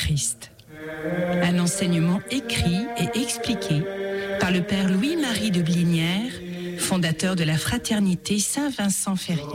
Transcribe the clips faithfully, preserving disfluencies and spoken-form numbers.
Christ. Un enseignement écrit et expliqué par le père Louis-Marie de Blinière, fondateur de la fraternité Saint-Vincent-Ferrier.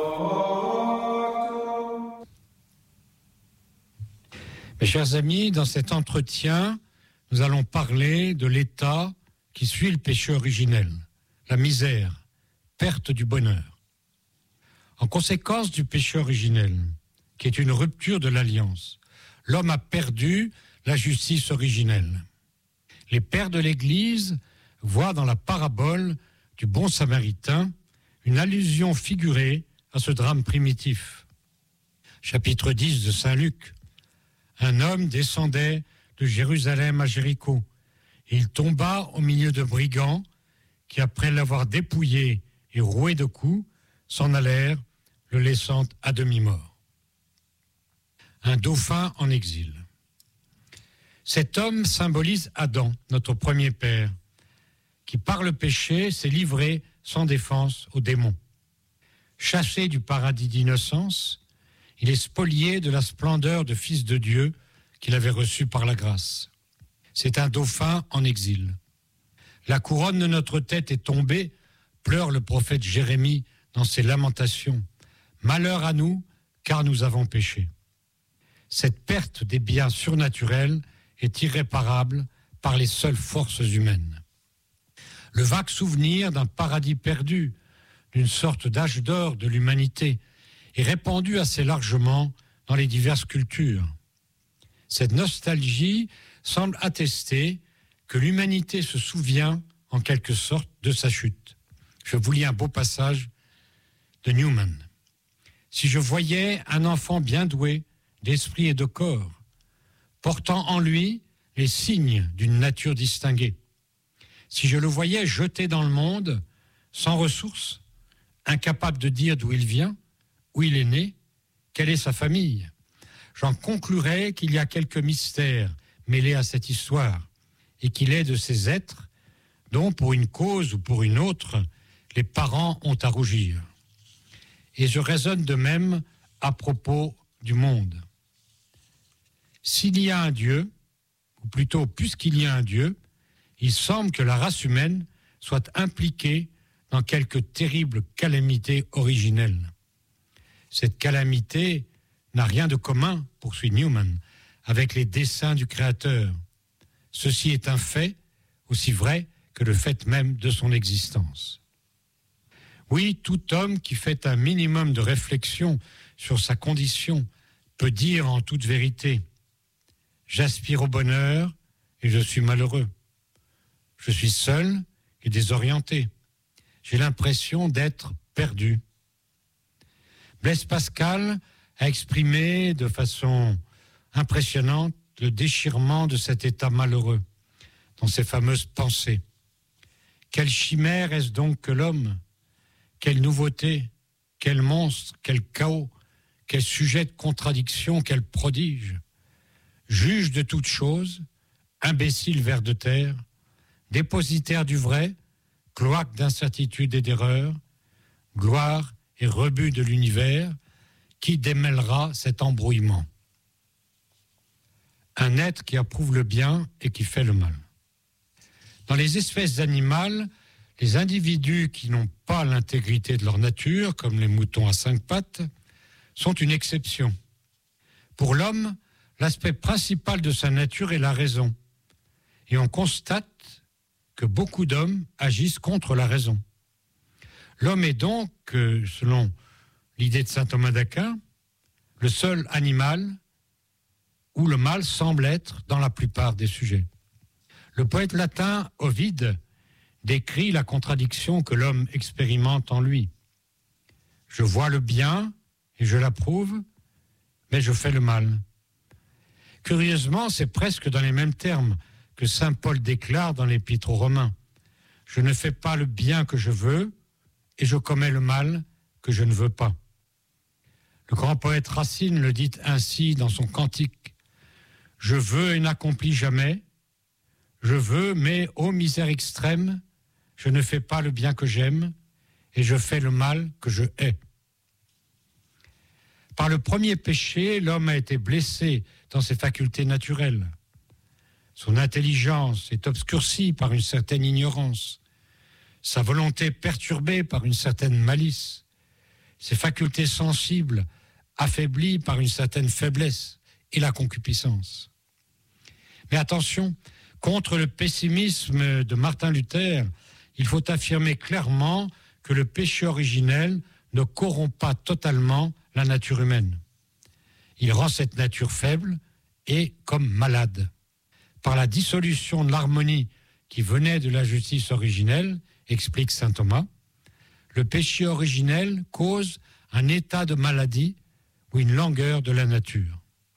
Mes chers amis, dans cet entretien, nous allons parler de l'état qui suit le péché originel, la misère, perte du bonheur. En conséquence du péché originel, qui est une rupture de l'alliance, l'homme a perdu la justice originelle. Les pères de l'Église voient dans la parabole du bon samaritain une allusion figurée à ce drame primitif. Chapitre dix de Saint Luc. Un homme descendait de Jérusalem à Jéricho. Il tomba au milieu de brigands qui, après l'avoir dépouillé et roué de coups, s'en allèrent, le laissant à demi-mort. Un dauphin en exil. Cet homme symbolise Adam, notre premier père, qui par le péché s'est livré sans défense aux démons. Chassé du paradis d'innocence, il est spolié de la splendeur de fils de Dieu qu'il avait reçu par la grâce. C'est un dauphin en exil. La couronne de notre tête est tombée, pleure le prophète Jérémie dans ses lamentations. Malheur à nous, car nous avons péché. Cette perte des biens surnaturels est irréparable par les seules forces humaines. Le vague souvenir d'un paradis perdu, d'une sorte d'âge d'or de l'humanité, est répandu assez largement dans les diverses cultures. Cette nostalgie semble attester que l'humanité se souvient en quelque sorte de sa chute. Je vous lis un beau passage de Newman. Si je voyais un enfant bien doué d'esprit et de corps, portant en lui les signes d'une nature distinguée, si je le voyais jeté dans le monde, sans ressources, incapable de dire d'où il vient, où il est né, quelle est sa famille, j'en conclurais qu'il y a quelques mystères mêlés à cette histoire et qu'il est de ces êtres dont, pour une cause ou pour une autre, les parents ont à rougir. Et je raisonne de même à propos du monde. S'il y a un Dieu, ou plutôt puisqu'il y a un Dieu, il semble que la race humaine soit impliquée dans quelque terrible calamité originelle. Cette calamité n'a rien de commun, poursuit Newman, avec les desseins du Créateur. Ceci est un fait, aussi vrai que le fait même de son existence. Oui, tout homme qui fait un minimum de réflexion sur sa condition peut dire en toute vérité « J'aspire au bonheur et je suis malheureux. Je suis seul et désorienté. J'ai l'impression d'être perdu. » Blaise Pascal a exprimé de façon impressionnante le déchirement de cet état malheureux dans ses fameuses pensées. Quelle chimère est-ce donc que l'homme ? Quelle nouveauté, quel monstre, quel chaos, quel sujet de contradiction, quel prodige. Juge de toutes choses, imbécile ver de terre, dépositaire du vrai, cloaque d'incertitude et d'erreur, gloire et rebut de l'univers, qui démêlera cet embrouillement? Un être qui approuve le bien et qui fait le mal. Dans les espèces animales, les individus qui n'ont pas l'intégrité de leur nature, comme les moutons à cinq pattes, sont une exception. Pour l'homme, l'aspect principal de sa nature est la raison. Et on constate que beaucoup d'hommes agissent contre la raison. L'homme est donc, selon l'idée de saint Thomas d'Aquin, le seul animal où le mal semble être dans la plupart des sujets. Le poète latin Ovide décrit la contradiction que l'homme expérimente en lui. Je vois le bien et je l'approuve, mais je fais le mal. Curieusement, c'est presque dans les mêmes termes que saint Paul déclare dans l'Épître aux Romains. Je ne fais pas le bien que je veux et je commets le mal que je ne veux pas. Le grand poète Racine le dit ainsi dans son cantique. Je veux et n'accomplis jamais. Je veux, mais, ô misère extrême, je ne fais pas le bien que j'aime et je fais le mal que je hais. Par le premier péché, l'homme a été blessé dans ses facultés naturelles. Son intelligence est obscurcie par une certaine ignorance, sa volonté perturbée par une certaine malice, ses facultés sensibles affaiblies par une certaine faiblesse et la concupiscence. Mais attention, contre le pessimisme de Martin Luther, il faut affirmer clairement que le péché originel ne corrompt pas totalement la nature humaine. Il rend cette nature faible et comme malade. Par la dissolution de l'harmonie qui venait de la justice originelle, explique saint Thomas, le péché originel cause un état de maladie ou une langueur de la nature.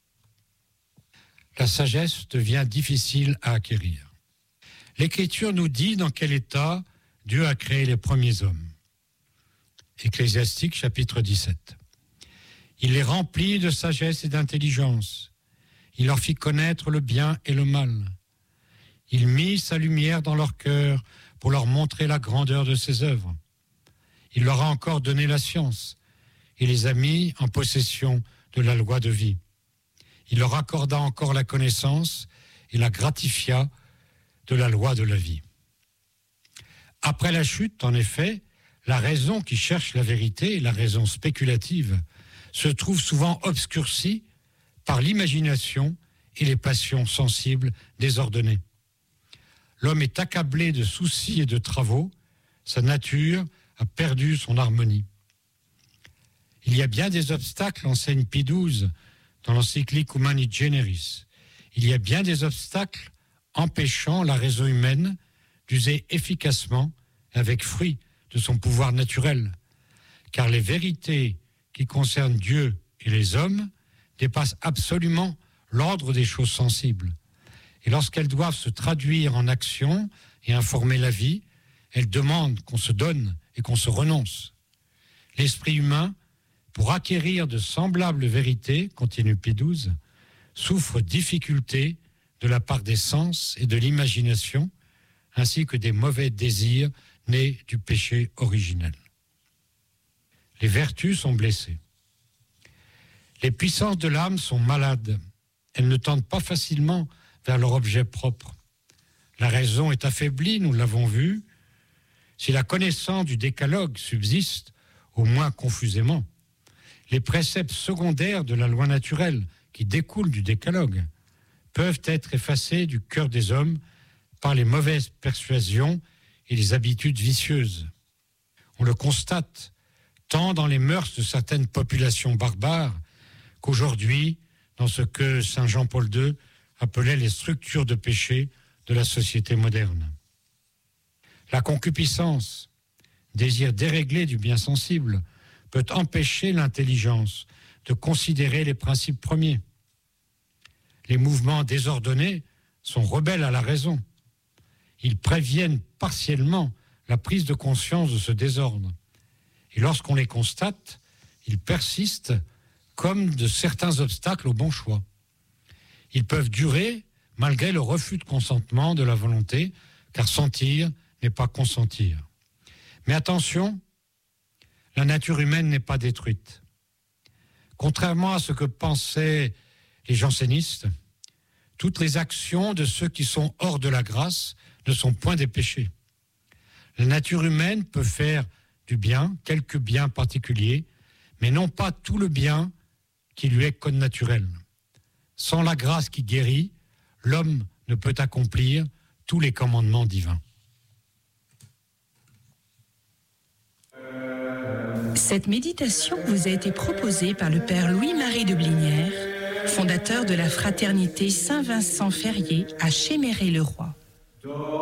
La sagesse devient difficile à acquérir. L'Écriture nous dit dans quel état Dieu a créé les premiers hommes. Ecclésiastique chapitre dix-sept. Il les remplit de sagesse et d'intelligence. Il leur fit connaître le bien et le mal. Il mit sa lumière dans leur cœur pour leur montrer la grandeur de ses œuvres. Il leur a encore donné la science et les a mis en possession de la loi de vie. Il leur accorda encore la connaissance et la gratifia de la loi de la vie. Après la chute, en effet, la raison qui cherche la vérité, la raison spéculative, se trouve souvent obscurcie par l'imagination et les passions sensibles désordonnées. L'homme est accablé de soucis et de travaux, sa nature a perdu son harmonie. Il y a bien des obstacles, enseigne Pie douze, dans l'encyclique Humani Generis. Il y a bien des obstacles empêchant la raison humaine d'user efficacement, avec fruit, de son pouvoir naturel, car les vérités qui concernent Dieu et les hommes dépassent absolument l'ordre des choses sensibles. Et lorsqu'elles doivent se traduire en action et informer la vie, elles demandent qu'on se donne et qu'on se renonce. L'esprit humain, pour acquérir de semblables vérités, continue Pie douze, souffre difficultés de la part des sens et de l'imagination, ainsi que des mauvais désirs nés du péché originel. Les vertus sont blessées. Les puissances de l'âme sont malades. Elles ne tendent pas facilement vers leur objet propre. La raison est affaiblie, nous l'avons vu. Si la connaissance du décalogue subsiste, au moins confusément, les préceptes secondaires de la loi naturelle qui découlent du décalogue peuvent être effacés du cœur des hommes par les mauvaises persuasions et les habitudes vicieuses. On le constate tant dans les mœurs de certaines populations barbares qu'aujourd'hui dans ce que saint Jean-Paul deux appelait les structures de péché de la société moderne. La concupiscence, désir déréglé du bien sensible, peut empêcher l'intelligence de considérer les principes premiers. Les mouvements désordonnés sont rebelles à la raison. Ils préviennent partiellement la prise de conscience de ce désordre. Et lorsqu'on les constate, ils persistent comme de certains obstacles au bon choix. Ils peuvent durer malgré le refus de consentement de la volonté, car sentir n'est pas consentir. Mais attention, la nature humaine n'est pas détruite. Contrairement à ce que pensaient les jansénistes, toutes les actions de ceux qui sont hors de la grâce ne sont point des péchés. La nature humaine peut faire du bien, quelques biens particuliers, mais non pas tout le bien qui lui est connaturel. Sans la grâce qui guérit, l'homme ne peut accomplir tous les commandements divins. Cette méditation vous a été proposée par le Père Louis-Marie de Blinière, fondateur de la Fraternité Saint-Vincent-Ferrier à Chéméré-le-Roi.